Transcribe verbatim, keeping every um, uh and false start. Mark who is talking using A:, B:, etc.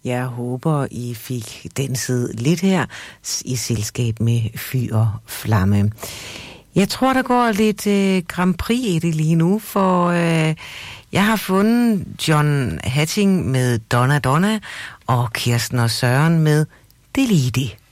A: Jeg håber, I fik den side lidt her i selskab med Fyr og Flamme. Jeg tror, der går lidt øh, Grand Prix i det lige nu, for øh, jeg har fundet John Hatting med Donna Donna og Kirsten og Søren med Delete.